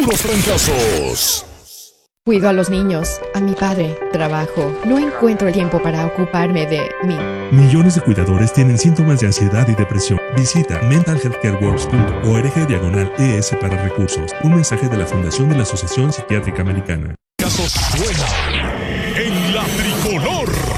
puros trancazos. Cuido a los niños, a mi padre, trabajo. No encuentro el tiempo para ocuparme de mí. Millones de cuidadores tienen síntomas de ansiedad y depresión. Visita mentalhealthcareworks.org/ES para recursos. Un mensaje de la Fundación de la Asociación Psiquiátrica Americana. Casos suenan en la tricolor.